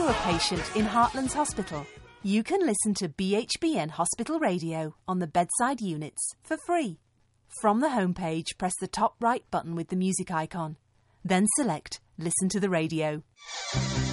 a patient in Heartlands Hospital, you can listen to BHBN Hospital Radio on the bedside units for free. From the homepage, press the top right button with the music icon. Then select Listen to the Radio.